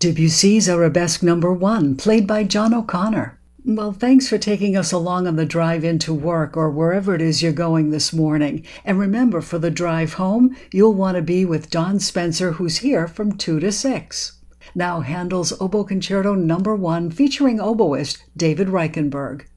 Debussy's Arabesque Number 1, played by John O'Connor. Well, thanks for taking us along on the drive into work or wherever it is you're going this morning. And remember, for the drive home, you'll want to be with Don Spencer, who's here from 2 to 6. Now, Handel's Oboe Concerto Number 1, featuring oboist David Reichenberg.